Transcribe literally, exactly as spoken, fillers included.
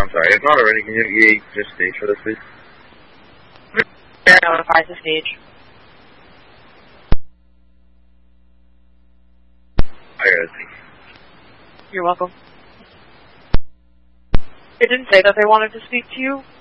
I'm sorry, if not already, can you E A just stage for this, please? There notifies the stage. I got it, thank you. You're welcome. It didn't say that they wanted to speak to you.